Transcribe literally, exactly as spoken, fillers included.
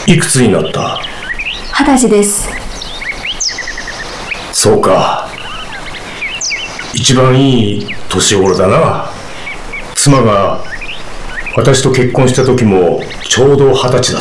いくつになった？ 二十歳です。 そうか。一番いい年頃だな。妻が私と結婚した時もちょうど二十歳だ